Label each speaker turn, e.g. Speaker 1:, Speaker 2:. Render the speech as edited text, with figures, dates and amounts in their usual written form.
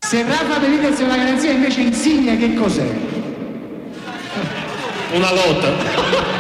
Speaker 1: Se Rafa Benitez è una garanzia, invece Insigne che cos'è?
Speaker 2: Una lotta.